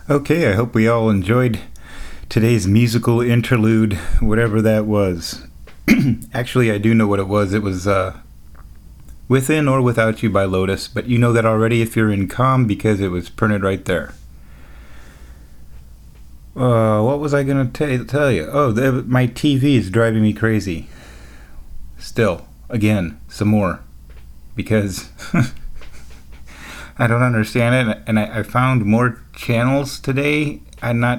Okay, I hope we all enjoyed today's musical interlude, whatever that was. Actually, I do know what it was. It was Within or Without You by Lotus, but you know that already if you're in COM because it was printed right there. What was I going to tell you? Oh, my TV is driving me crazy. Still, again, some more. Because I don't understand it, and I found more channels today. I'm not